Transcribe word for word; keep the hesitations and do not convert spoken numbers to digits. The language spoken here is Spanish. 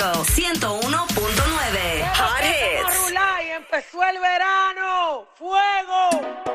Rico, ciento uno punto nueve. Hot Hits. Empezó el verano. ¡Fuego!